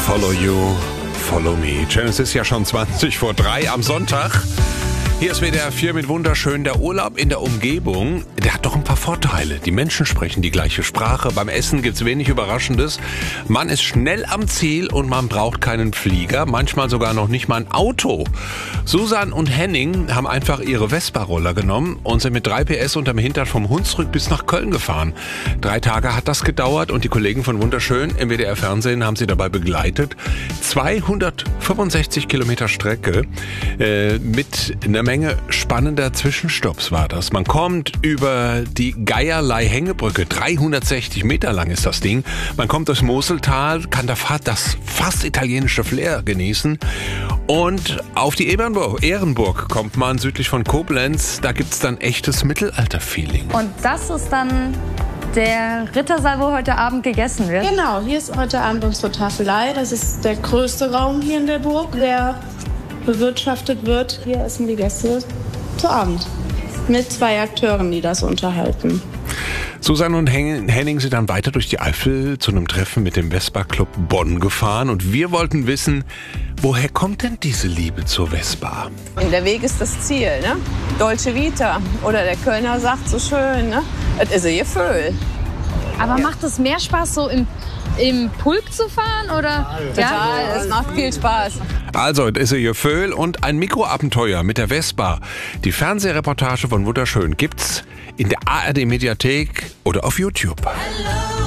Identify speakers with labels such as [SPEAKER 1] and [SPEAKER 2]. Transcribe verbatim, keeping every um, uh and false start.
[SPEAKER 1] Follow you, follow me. Es ist ja schon zwanzig vor drei am Sonntag. Hier ist W D R vier mit wunderschön. Der Urlaub in der Umgebung, der hat doch ein paar Vorteile. Die Menschen sprechen die gleiche Sprache. Beim Essen gibt's wenig Überraschendes. Man ist schnell am Ziel und man braucht keinen Flieger. Manchmal sogar noch nicht mal ein Auto. Susan und Henning haben einfach ihre Vespa-Roller genommen und sind mit drei P S unterm Hintern vom Hunsrück bis nach Köln gefahren. Drei Tage hat das gedauert und die Kollegen von Wunderschön im W D R-Fernsehen haben sie dabei begleitet. zweihundertfünfundsechzig Kilometer Strecke äh, mit einer Menge spannender Zwischenstopps war das. Man kommt über die Geierlei-Hängebrücke, dreihundertsechzig Meter lang ist das Ding. Man kommt durchs Moseltal, kann da das fast italienische Flair genießen. Und auf die Ehrenburg, Ehrenburg kommt man südlich von Koblenz. Da gibt's dann echtes Mittelalter-Feeling.
[SPEAKER 2] Und das ist dann der Rittersaal, wo heute Abend gegessen wird?
[SPEAKER 3] Genau, hier ist heute Abend unsere Tafelei. Das ist der größte Raum hier in der Burg, der bewirtschaftet wird. Hier essen die Gäste zu Abend mit zwei Akteuren, die das unterhalten.
[SPEAKER 1] Susanne und Henning sind dann weiter durch die Eifel zu einem Treffen mit dem Vespa Club Bonn gefahren und wir wollten wissen, woher kommt denn diese Liebe zur Vespa?
[SPEAKER 4] Der Weg ist das Ziel, ne? Dolce Vita. Oder der Kölner sagt so schön, ne? Es ist ein Gefühl.
[SPEAKER 2] Aber macht es mehr Spaß, so im, im Pulk zu fahren? Oder?
[SPEAKER 4] Total, es macht viel Spaß.
[SPEAKER 1] Also, es ist ein Gefühl und ein Mikroabenteuer mit der Vespa. Die Fernsehreportage von Wunderschön gibt's in der A R D-Mediathek oder auf YouTube.